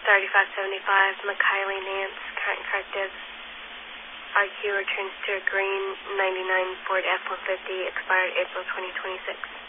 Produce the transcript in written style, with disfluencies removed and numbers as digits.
3575, McKiley Nance, current corrective. RQ returns to a green 99 Ford F-150, expired April 2026.